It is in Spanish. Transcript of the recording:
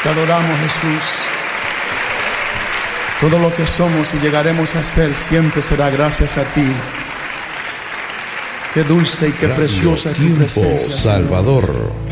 Te adoramos, Jesús. Todo lo que somos y llegaremos a ser siempre será gracias a ti. Qué dulce y qué preciosa es tu presencia, Salvador.